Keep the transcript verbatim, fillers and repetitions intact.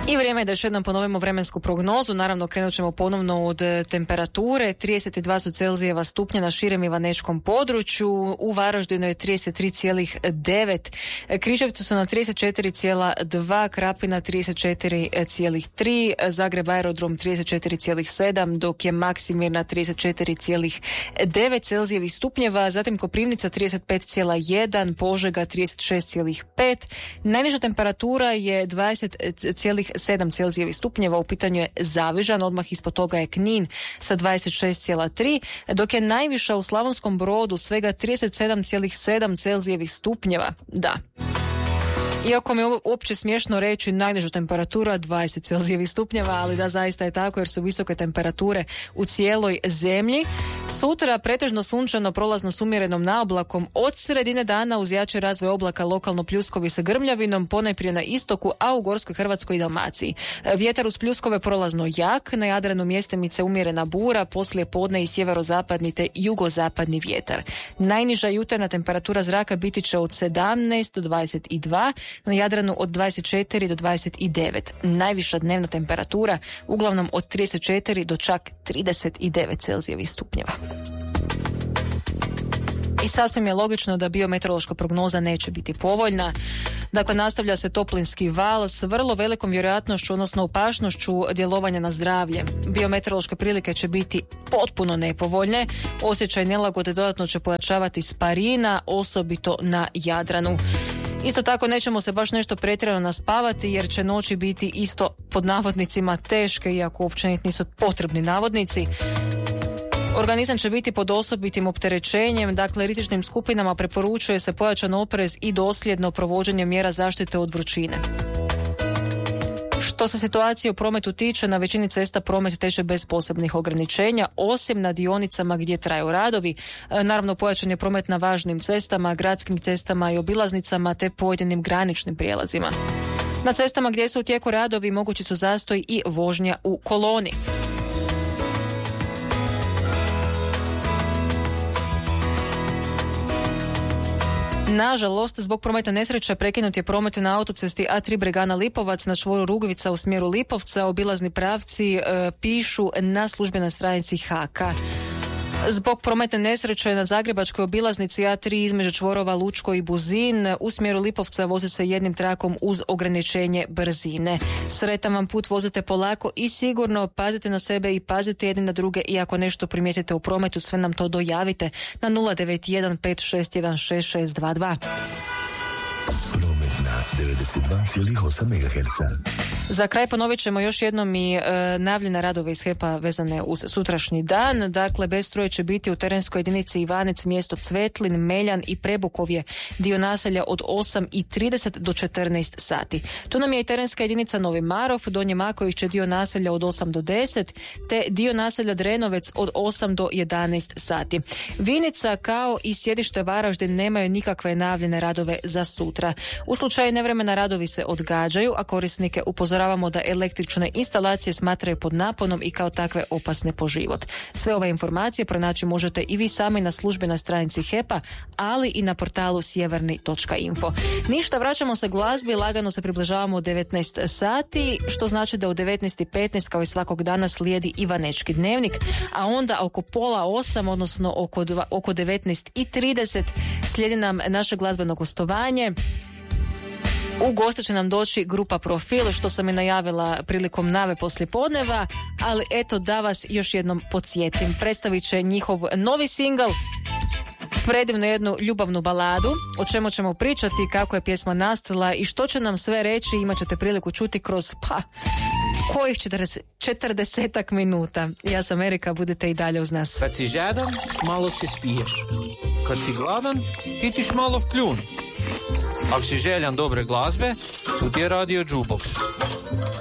I vrijeme je da još jednom ponovimo vremensku prognozu. Naravno, krenut ćemo ponovno od temperature. trideset dva su Celzijeva stupnja na širem ivanečkom području. U Varaždinu je trideset tri zarez devet. Križevci su na trideset četiri zarez dva, Krapina trideset četiri zarez tri, Zagreb aerodrom trideset četiri zarez sedam, dok je Maksimir na trideset četiri zarez devet Celzijevih stupnjeva. Zatim Koprivnica trideset pet zarez jedan, Požega trideset šest zarez pet. Najniža temperatura je dvadeset zarez sedam Celzijevih stupnjeva, u pitanju je Zavižan, odmah ispod toga je Knin sa dvadeset šest zarez tri, dok je najviša u Slavonskom Brodu svega trideset sedam zarez sedam Celzijevih stupnjeva. Da. Iako mi je uopće smiješno reći najniža temperatura dvadeset Celzijevih stupnjeva, ali da, zaista je tako jer su visoke temperature u cijeloj zemlji. Sutra pretežno sunčano, prolazno s umjerenom naoblakom, od sredine dana uz jači razvoj oblaka lokalno pljuskovi sa grmljavinom, ponajprije na istoku, a u Gorskoj Hrvatskoj i Dalmaciji. Vjetar uz pljuskove prolazno jak, na Jadranu mjestimice umjerena bura, poslije podne i sjeverozapadni te jugozapadni vjetar. Najniža jutarnja temperatura zraka biti će od sedamnaest do dvadeset dva, na Jadranu od dvadeset četiri do dvadeset devet. Najviša dnevna temperatura uglavnom od trideset četiri do čak trideset devet Celzijevih stupnjeva. I sasvim je logično da biometeorološka prognoza neće biti povoljna. Dakle, nastavlja se toplinski val s vrlo velikom vjerojatnošću, odnosno opašnošću djelovanja na zdravlje. Biometeorološke prilike će biti potpuno nepovoljne. Osjećaj nelagode dodatno će pojačavati sparina, osobito na Jadranu. Isto tako nećemo se baš nešto pretjerano naspavati jer će noći biti isto pod navodnicima teške, iako uopće nisu potrebni navodnici. Organizam će biti pod osobitim opterećenjem, dakle rizičnim skupinama preporučuje se pojačan oprez i dosljedno provođenje mjera zaštite od vrućine. Što se situacije u prometu tiče, na većini cesta promet teče bez posebnih ograničenja, osim na dionicama gdje traju radovi. Naravno, pojačan je promet na važnim cestama, gradskim cestama i obilaznicama te pojedinim graničnim prijelazima. Na cestama gdje su u tijeku radovi mogući su zastoj i vožnja u koloni. Nažalost, zbog prometne nesreće prekinut je promet na autocesti A tri Bregana Lipovac na čvoru Rugovica u smjeru Lipovca. Obilazni pravci e, pišu na službenoj stranici H K. Zbog prometne nesreće na zagrebačkoj obilaznici A tri između čvorova Lučko i Buzin u smjeru Lipovca vozi se jednim trakom uz ograničenje brzine. Sretan vam put, vozite polako i sigurno, pazite na sebe i pazite jedni na druge i ako nešto primijetite u prometu sve nam to dojavite na nula devet jedan pet šest jedan šest šest dva dva. devedeset dva zarez osam megaherca. Za kraj ponovit ćemo još jednom i e, najavljene radove iz H E P-a vezane uz sutrašnji dan. Dakle, bez struje će biti u terenskoj jedinici Ivanec mjesto Cvetlin, Meljan i Prebukovje, dio naselja od osam i trideset do četrnaest sati. Tu nam je i terenska jedinica Novi Marof, Donje Maković dio naselja od osam do deset, te dio naselja Drenovec od osam do jedanaest sati. Vinica kao i sjedište Varaždin nemaju nikakve najavljene radove za sutra. U slučaju nevremena radovi se odgađaju, a korisnike upozoravamo da električne instalacije smatraju pod naponom i kao takve opasne po život. Sve ove informacije pronaći možete i vi sami na službenoj stranici H E P-a, ali i na portalu sjeverni točka info. Ništa, vraćamo se glazbi, lagano se približavamo u devetnaest sati, što znači da u devetnaest i petnaest kao i svakog dana slijedi Ivanečki dnevnik, a onda oko pola osam, odnosno oko, dva, oko devetnaest i trideset slijedi nam naše glazbeno gostovanje. U goste će nam doći grupa Profil, što sam i najavila prilikom nave poslijepodneva, ali eto da vas još jednom podsjetim. Predstavit će njihov novi singl, predivnu jednu ljubavnu baladu, o čemu ćemo pričati, kako je pjesma nastala i što će nam sve reći, imat ćete priliku čuti kroz, pa, kojih četrdesetak minuta. Ja sam Erika, budite i dalje uz nas. Kad si žadan, malo se spiješ. Kad si gladan, pitiš malo v kljun. Ako si željan dobre glazbe, tu ti je radio Jukebox.